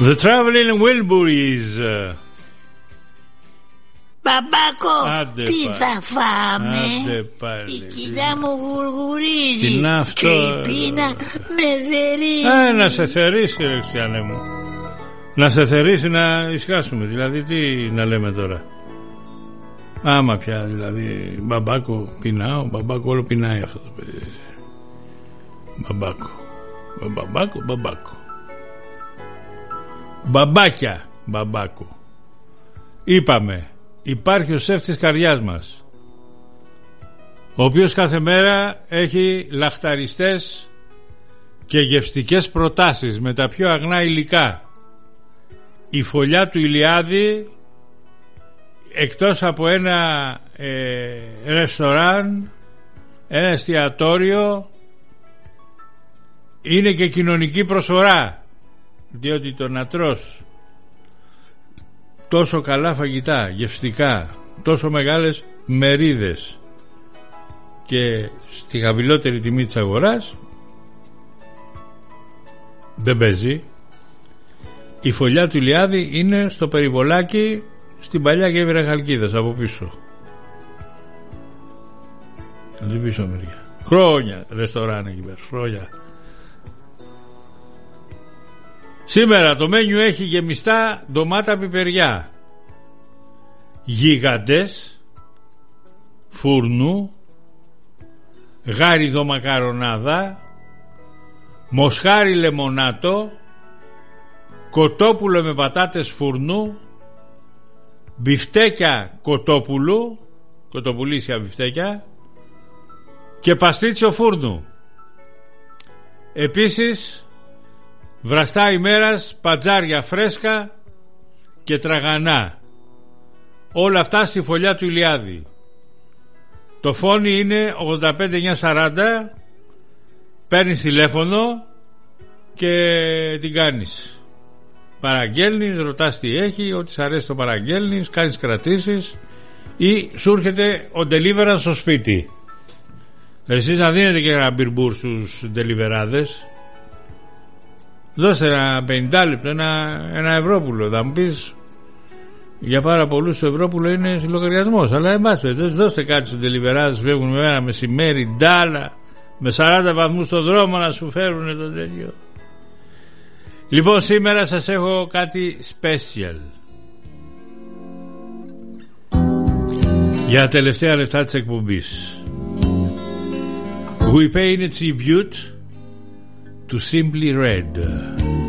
The Traveling Wilburys. Μπαμπάκο, Άντε τι πάλι. θα φάμε? Άντε πάλι. Η κοιλιά μου γουργουρίζει. Τι είναι αυτό? Και η πείνα με θερίζει. Να σε θερήσει, ρε Χριστιανέ μου. Να σε θερήσει, να ησυχάσουμε. Δηλαδή τι να λέμε τώρα? Άμα πια, δηλαδή, μπαμπάκο πεινάω, μπαμπάκο όλο πεινάει αυτό το παιδί. Μπαμπάκο. Μπαμπάκια, μπαμπάκο. Είπαμε, υπάρχει ο σεφ της καρδιάς μας, ο οποίος κάθε μέρα έχει λαχταριστές και γευστικές προτάσεις με τα πιο αγνά υλικά. Η φωλιά του Ηλιάδη, εκτός από ένα ρεστοράν, ένα εστιατόριο, είναι και κοινωνική προσφορά, διότι το να τρως τόσο καλά φαγητά, γευστικά, τόσο μεγάλες μερίδες και στη χαμηλότερη τιμή της αγοράς, δεν παίζει. Η φωλιά του Ηλιάδη είναι στο περιβολάκι, στην παλιά Γέβυρα Χαλκίδας, από πίσω. Από την πίσω μεριά. Χρόνια ρεστοράν εκεί πέρα, χρόνια. Σήμερα το μένιου έχει γεμιστά ντομάτα πιπεριά, γίγαντες φούρνου, γάριδο μακαρονάδα, μοσχάρι λεμονάτο, κοτόπουλο με πατάτες φούρνου, μπιφτέκια κοτόπουλου, κοτοπουλίσια μπιφτέκια, και παστίτσιο φούρνου. Επίσης βραστά ημέρας, πατζάρια φρέσκα και τραγανά. Όλα αυτά στη φωλιά του Ηλιάδη. Το φόνι είναι 85940. Παίρνεις τηλέφωνο και την κάνεις. Παραγγέλνεις, ρωτάς τι έχει, ό,τι σ' αρέσει το παραγγέλνεις, κάνεις κρατήσεις ή σου έρχεται ο deliverance στο σπίτι. Εσείς να δίνετε και ένα μπιρμπούρ στους deliverάδες. Δώστε ένα 50 λεπτό, ένα Ευρώπουλο. Θα μου πεις, για πάρα πολλούς το Ευρώπουλο είναι λογαριασμός, αλλά εν πάση περιπτώσει δώστε κάτι στους deliverάδες, φεύγουν με ένα μεσημέρι, ντάλα, με 40 βαθμούς στο δρόμο να σου φέρουν το τέτοιο. Λοιπόν, σήμερα σας έχω κάτι special για τελευταία λεπτά της εκπομπής. We pay a tribute to Simply Red.